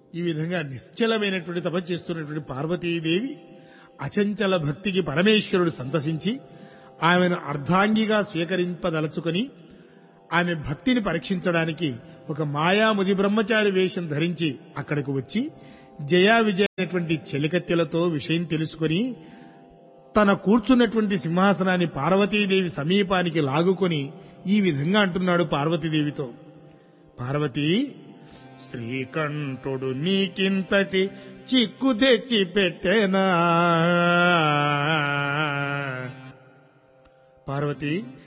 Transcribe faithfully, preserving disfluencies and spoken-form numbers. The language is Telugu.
ఈ విధంగా నిశ్చలమైనటువంటి తపస్సు చేస్తున్నటువంటి పార్వతీదేవి అచంచల భక్తికి పరమేశ్వరుడు సంతసించి ఆమెను అర్ధాంగిగా స్వీకరింపదలుచుకొని ఆమె భక్తిని పరీక్షించడానికి ఒక మాయాముది బ్రహ్మచారి వేషం ధరించి అక్కడికి వచ్చి జయా విజయ అయినటువంటి చెలికత్తెలతో విషయం తెలుసుకొని తన కూర్చున్నటువంటి సింహాసనాన్ని పార్వతీదేవి సమీపానికి లాగుకొని ఈ విధంగా అంటున్నాడు పార్వతీదేవితో, పార్వతీ, శ్రీకంఠుడు నీకింతటి చిక్కు తెచ్చి పెట్టేనా? పార్వతి,